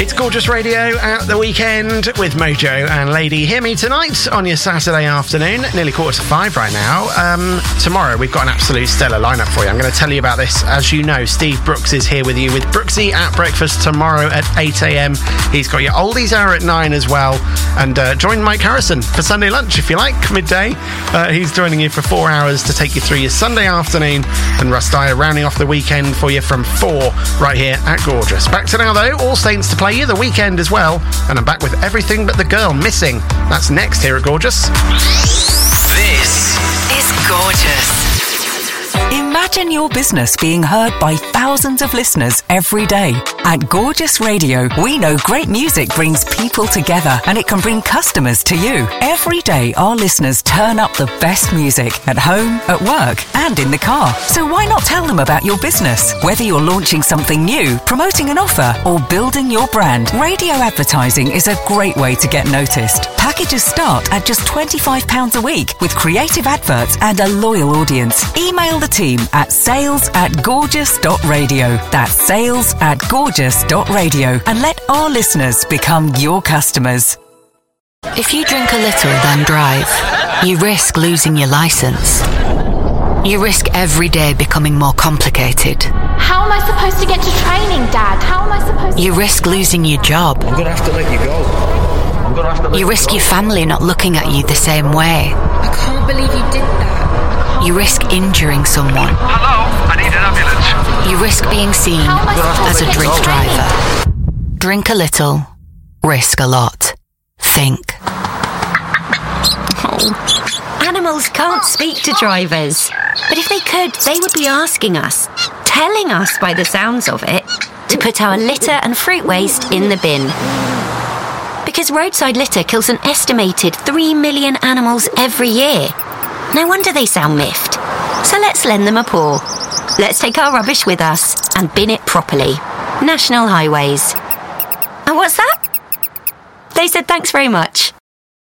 It's Gorgeous Radio at the weekend with Mojo and Lady. Hear me tonight on your Saturday afternoon, nearly 4:45 right now. Tomorrow we've got an absolute stellar lineup for you. I'm going to tell you about this. As you know, Steve Brooks is here with you with Brooksy at breakfast tomorrow at 8 a.m. He's got your oldies hour at 9 as well. And join Mike Harrison for Sunday lunch if you like, midday. He's joining you for 4 hours to take you through your Sunday afternoon. And Russ Dyer rounding off the weekend for you from 4 right here at Gorgeous. Back to now though, All Saints to play you the weekend as well, and I'm back with Everything But the Girl Missing. That's next here at Gorgeous. This is Gorgeous. Imagine your business being heard by thousands of listeners every day. At Gorgeous Radio, we know great music brings people together and it can bring customers to you. Every day, our listeners turn up the best music at home, at work, and in the car. So why not tell them about your business? Whether you're launching something new, promoting an offer, or building your brand, radio advertising is a great way to get noticed. Packages start at just £25 a week with creative adverts and a loyal audience. Email the team at sales@gorgeous.radio. That's sales@gorgeous.radio, and let our listeners become your customers. If you drink a little then drive, you risk losing your license. You risk every day becoming more complicated. How am I supposed to get to training, Dad? How am I supposed to... You risk losing your job. I'm going to have to let you go. You risk your family not looking at you the same way. I can't believe you did that. You risk injuring someone. Hello, I need an ambulance. You risk being seen as a drink driver. Drink a little, risk a lot. Think. Oh. Animals can't speak to drivers. But if they could, they would be asking us, telling us by the sounds of it, to put our litter and fruit waste in the bin. Because roadside litter kills an estimated 3 million animals every year. No wonder they sound miffed. So let's lend them a paw. Let's take our rubbish with us and bin it properly. National Highways. And what's that? They said thanks very much.